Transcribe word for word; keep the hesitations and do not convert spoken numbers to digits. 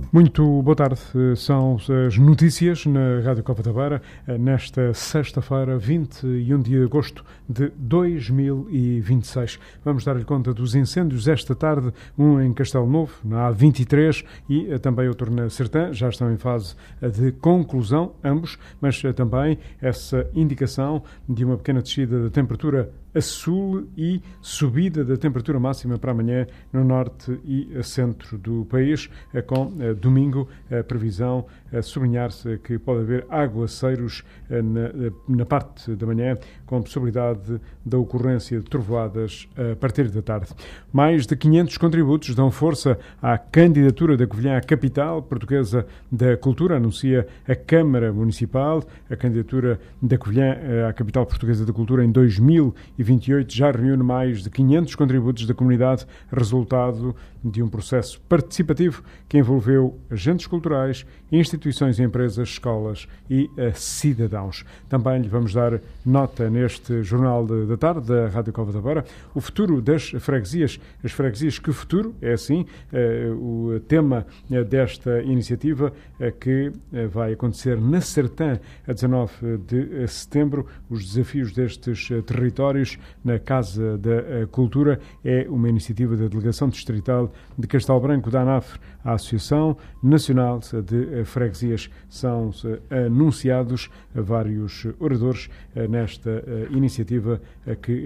Muito boa tarde, são as notícias na Rádio Cova da Beira, nesta sexta-feira, vinte e um de agosto de dois mil e vinte e seis. Vamos dar-lhe conta dos incêndios esta tarde, um em Castelo Novo, na A vinte e três, e também outro na Sertã, já estão em fase de conclusão, ambos, mas também essa indicação de uma pequena descida da temperatura a sul e subida da temperatura máxima para amanhã no norte e centro do país, com domingo a previsão a sublinhar-se que pode haver aguaceiros na, na parte da manhã, com possibilidade da ocorrência de trovoadas a partir da tarde. Mais de quinhentos contributos dão força à candidatura da Covilhã à capital portuguesa da cultura, anuncia a Câmara Municipal. A candidatura da Covilhã à capital portuguesa da cultura em dois mil e vinte e oito já reúne mais de quinhentos contributos da comunidade, resultado de um processo participativo que envolveu agentes culturais, instituições e empresas, escolas e uh, cidadãos. Também lhe vamos dar nota neste Jornal da Tarde da Rádio Cova da Beira. O futuro das freguesias. As freguesias, que futuro? É assim uh, o tema uh, desta iniciativa uh, que uh, vai acontecer na Sertã a dezanove de setembro. Os desafios destes uh, territórios na Casa da uh, Cultura é uma iniciativa da Delegação Distrital de Castelo Branco, da ANAF, a Associação Nacional de Freguesias. São anunciados vários oradores nesta iniciativa que